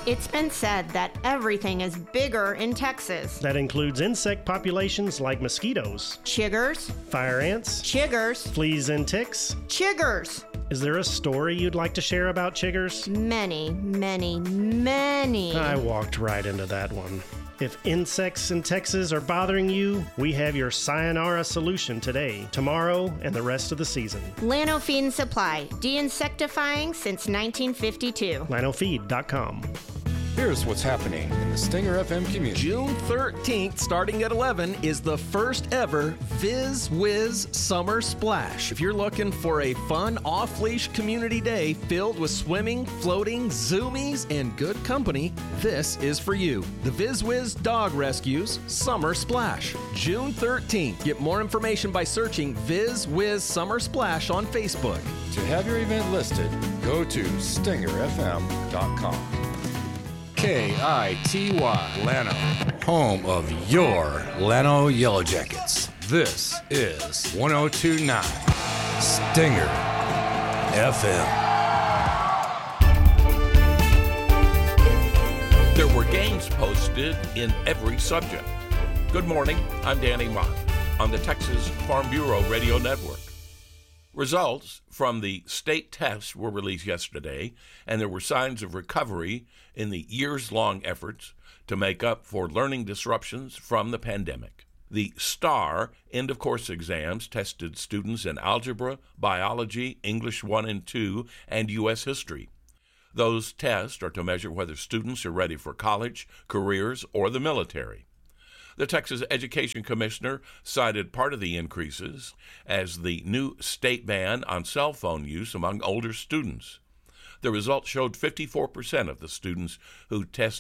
It's been said that everything is bigger in Texas. That includes insect populations like mosquitoes, Chiggers, fire ants, chiggers, fleas and ticks. chiggers. Is there a story you'd like to share about chiggers? Many, many, many. I walked right into that one. If insects in Texas are bothering you, we have your sayonara solution today, tomorrow, and the rest of the season. Lano Feed and Supply, de-insectifying since 1952. LanoFeed.com. Here's what's happening in the Stinger FM community. June 13th, starting at 11, is the first ever Viz Wiz Summer Splash. If you're looking for a fun, off-leash community day filled with swimming, floating, zoomies, and good company, this is for you. The Viz Wiz Dog Rescues Summer Splash. June 13th. Get more information by searching Viz Wiz Summer Splash on Facebook. To have your event listed, go to stingerfm.com. KITY Lano, home of your Lano Yellow Jackets. This is 1029 Stinger FM. There were games posted in every subject. Good morning, I'm Danny Mott on the Texas Farm Bureau Radio Network. Results from the state tests were released yesterday, and there were signs of recovery in the years-long efforts to make up for learning disruptions from the pandemic. The STAR end-of-course exams tested students in algebra, biology, English 1 and 2, and U.S. history. Those tests are to measure whether students are ready for college, careers, or the military. The Texas Education Commissioner cited part of the increases as the new state ban on cell phone use among older students. The results showed 54% of the students who tested